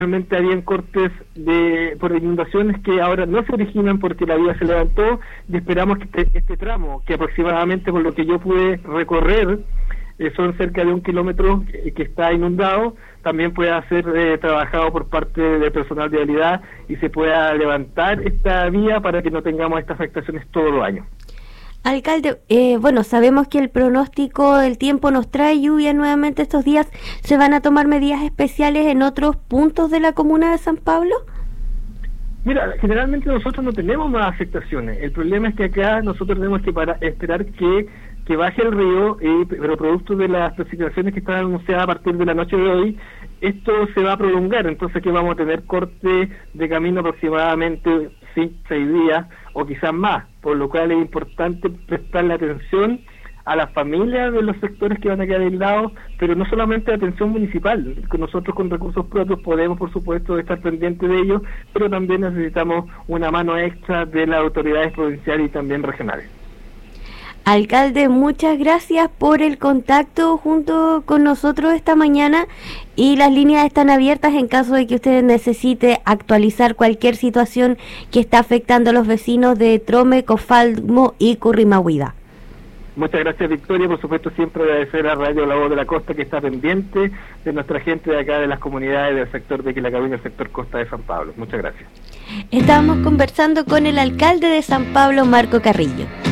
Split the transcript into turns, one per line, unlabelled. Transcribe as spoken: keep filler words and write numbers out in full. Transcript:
Realmente habían cortes de por inundaciones que ahora no se originan porque la vía se levantó, y esperamos que este, este tramo, que aproximadamente por lo que yo pude recorrer, eh, son cerca de un kilómetro que, que está inundado, también pueda ser eh, trabajado por parte del personal de vialidad y se pueda levantar esta vía para que no tengamos estas afectaciones todos los años.
Alcalde, eh, bueno, sabemos que el pronóstico del tiempo nos trae lluvia nuevamente estos días. ¿Se van a tomar medidas especiales en otros puntos de la comuna de San Pablo?
Mira, generalmente nosotros no tenemos más afectaciones. El problema es que acá nosotros tenemos que para, esperar que, que baje el río, eh, pero producto de las precipitaciones que están anunciadas a partir de la noche de hoy, esto se va a prolongar. Entonces que vamos a tener corte de camino aproximadamente sí, seis días o quizás más, por lo cual es importante prestarle atención a las familias de los sectores que van a quedar aislados, pero no solamente atención municipal, que nosotros con recursos propios podemos por supuesto estar pendientes de ellos, pero también necesitamos una mano extra de las autoridades provinciales y también regionales.
Alcalde, muchas gracias por el contacto junto con nosotros esta mañana, y las líneas están abiertas en caso de que usted necesite actualizar cualquier situación que está afectando a los vecinos de Trome, Cofalmo y Currimahuida.
Muchas gracias, Victoria. Por supuesto, siempre agradecer a Radio La Voz de la Costa, que está pendiente de nuestra gente de acá, de las comunidades del sector de Quilacabén, el sector Costa de San Pablo. Muchas gracias.
Estábamos conversando con el alcalde de San Pablo, Marco Carrillo.